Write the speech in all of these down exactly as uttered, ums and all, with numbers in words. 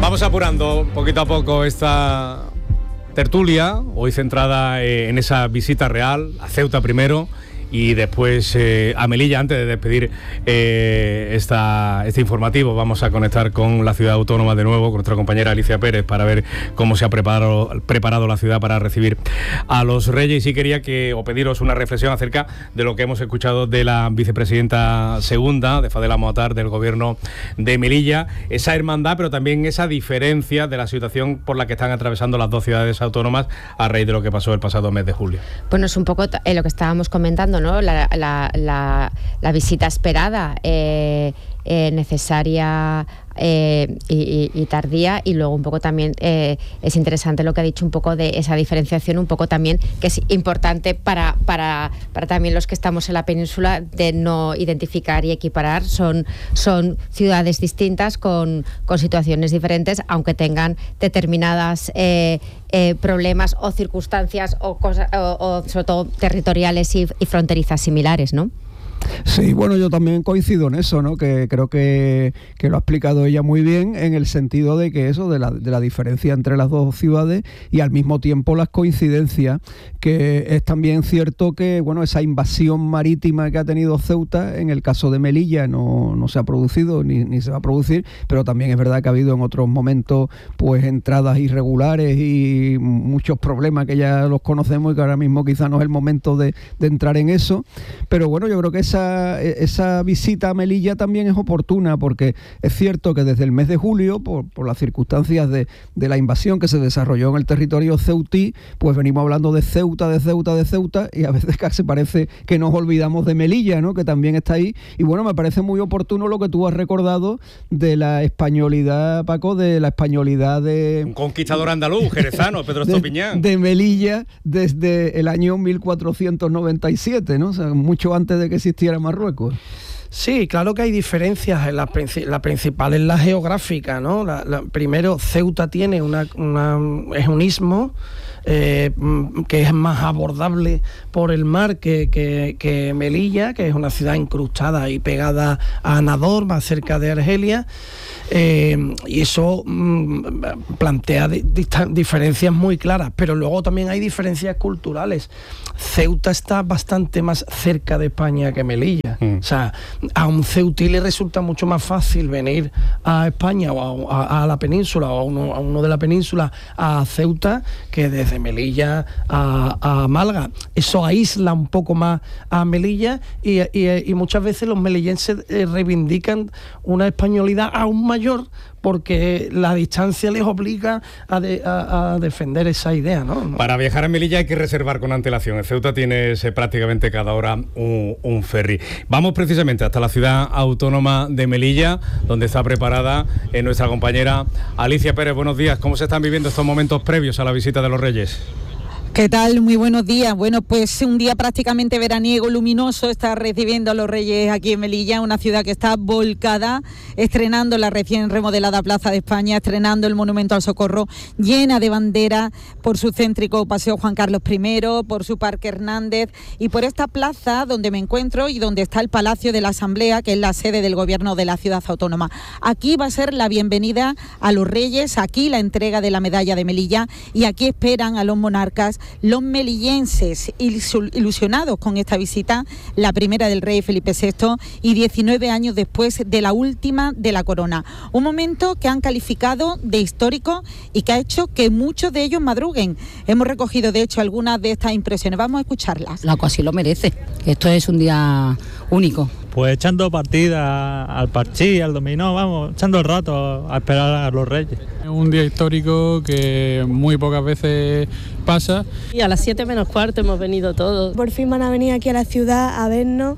Vamos apurando poquito a poco esta tertulia, hoy centrada en esa visita real a Ceuta primero y después eh, a Melilla. Antes de despedir eh, esta, este informativo, vamos a conectar con la ciudad autónoma de nuevo, con nuestra compañera Alicia Pérez, para ver cómo se ha preparado, preparado la ciudad para recibir a los Reyes. Y sí quería que, o pediros una reflexión acerca de lo que hemos escuchado de la vicepresidenta segunda, de Fadela Moatar, del gobierno de Melilla, esa hermandad, pero también esa diferencia de la situación por la que están atravesando las dos ciudades autónomas a raíz de lo que pasó el pasado mes de julio. Bueno, es un poco eh, lo que estábamos comentando, ¿no? La, la, la, la visita esperada, eh, eh, necesaria eh, y, y tardía, y luego un poco también eh, es interesante lo que ha dicho un poco de esa diferenciación, un poco también que es importante para, para, para también los que estamos en la península, de no identificar y equiparar. Son, son ciudades distintas con, con situaciones diferentes, aunque tengan determinadas eh, eh, problemas o circunstancias o, cosa, o, o sobre todo territoriales y, y fronterizas similares, ¿no? Sí, bueno, yo también coincido en eso, ¿no? Que creo que, que lo ha explicado ella muy bien, en el sentido de que eso, de la, de la diferencia entre las dos ciudades y al mismo tiempo las coincidencias, que es también cierto que, bueno, esa invasión marítima que ha tenido Ceuta, en el caso de Melilla no, no se ha producido ni, ni se va a producir, pero también es verdad que ha habido en otros momentos pues entradas irregulares y muchos problemas que ya los conocemos y que ahora mismo quizá no es el momento de, de entrar en eso, pero bueno, yo creo que es Esa, esa visita a Melilla también es oportuna, porque es cierto que desde el mes de julio, por, por las circunstancias de, de la invasión que se desarrolló en el territorio ceutí, pues venimos hablando de Ceuta, de Ceuta, de Ceuta, y a veces casi parece que nos olvidamos de Melilla, ¿no? Que también está ahí. Y bueno, me parece muy oportuno lo que tú has recordado de la españolidad, Paco, de la españolidad de... Un conquistador andaluz, jerezano, Pedro Estopiñán. De, de Melilla desde el año mil cuatrocientos noventa y siete, ¿no? O sea, mucho antes de que existiera Marruecos. Sí, claro que hay diferencias. La, la principal es la geográfica, ¿no? La, la, primero, Ceuta tiene una, una es un istmo eh, que es más abordable por el mar que, que, que Melilla, que es una ciudad incrustada y pegada a Nador, más cerca de Argelia. Eh, y eso mmm, plantea di- di- diferencias muy claras, pero luego también hay diferencias culturales. Ceuta está bastante más cerca de España que Melilla. Mm. O sea, a un ceutí le resulta mucho más fácil venir a España o a, a, a la península o a uno, a uno de la península a Ceuta que desde Melilla a, a Málaga. Eso aísla un poco más a Melilla y, y, y muchas veces los melillenses eh, reivindican una españolidad aún mayor porque la distancia les obliga a, de, a, a defender esa idea, ¿no? Para viajar a Melilla hay que reservar con antelación. En Ceuta tienes eh, prácticamente cada hora un, un ferry. Vamos precisamente hasta la ciudad autónoma de Melilla, donde está preparada eh, nuestra compañera Alicia Pérez. Buenos días. ¿Cómo se están viviendo estos momentos previos a la visita de los Reyes? ¿Qué tal? Muy buenos días. Bueno, pues un día prácticamente veraniego, luminoso, está recibiendo a los Reyes aquí en Melilla, una ciudad que está volcada, estrenando la recién remodelada Plaza de España, estrenando el Monumento al Socorro, llena de banderas por su céntrico Paseo Juan Carlos primero, por su Parque Hernández y por esta plaza donde me encuentro y donde está el Palacio de la Asamblea, que es la sede del Gobierno de la Ciudad Autónoma. Aquí va a ser la bienvenida a los Reyes, aquí la entrega de la medalla de Melilla y aquí esperan a los monarcas, los melillenses ilusionados con esta visita, la primera del rey Felipe sexto y diecinueve años después de la última de la corona. Un momento que han calificado de histórico y que ha hecho que muchos de ellos madruguen. Hemos recogido de hecho algunas de estas impresiones, vamos a escucharlas. La ocasión lo merece, esto es un día único. Pues echando partida al parchís, al dominó, vamos, echando el rato a esperar a los Reyes. Es un día histórico que muy pocas veces pasa. Y a las siete menos cuarto hemos venido todos. Por fin van a venir aquí a la ciudad a vernos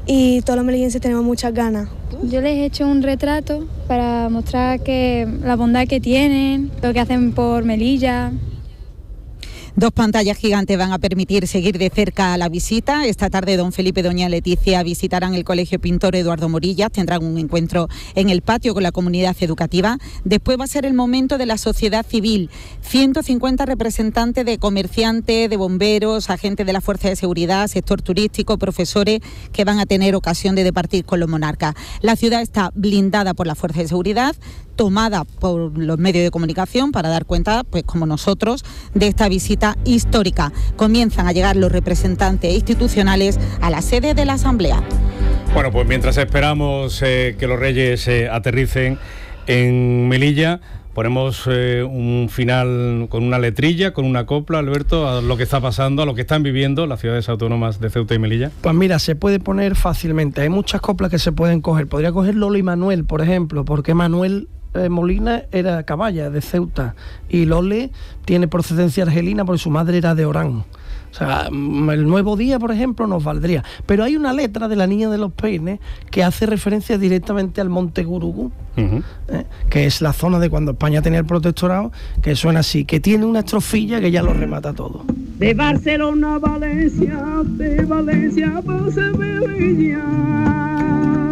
y todos los melillenses tenemos muchas ganas. Yo les he hecho un retrato para mostrar que la bondad que tienen, lo que hacen por Melilla. Dos pantallas gigantes van a permitir seguir de cerca la visita. Esta tarde don Felipe y doña Leticia visitarán el Colegio Pintor Eduardo Morillas, tendrán un encuentro en el patio con la comunidad educativa. Después va a ser el momento de la sociedad civil. ciento cincuenta representantes de comerciantes, de bomberos, agentes de la Fuerza de Seguridad, sector turístico, profesores que van a tener ocasión de departir con los monarcas. La ciudad está blindada por la Fuerza de Seguridad, tomada por los medios de comunicación para dar cuenta, pues como nosotros, de esta visita histórica. Comienzan a llegar los representantes institucionales a la sede de la Asamblea. Bueno, pues mientras esperamos eh, que los Reyes eh, aterricen en Melilla, ponemos eh, un final con una letrilla, con una copla, Alberto, a lo que está pasando, a lo que están viviendo las ciudades autónomas de Ceuta y Melilla. Pues mira, se puede poner fácilmente. Hay muchas coplas que se pueden coger. Podría coger Lolo y Manuel, por ejemplo, porque Manuel eh, Molina era caballa de Ceuta y Lole tiene procedencia argelina porque su madre era de Orán. O sea, el Nuevo Día, por ejemplo, nos valdría. Pero hay una letra de La Niña de los Peines que hace referencia directamente al Monte Gurugú, uh-huh. ¿eh? que es la zona de cuando España tenía el protectorado, que suena así, que tiene una estrofilla que ya lo remata todo. De Barcelona a Valencia, de Valencia a Sevilla.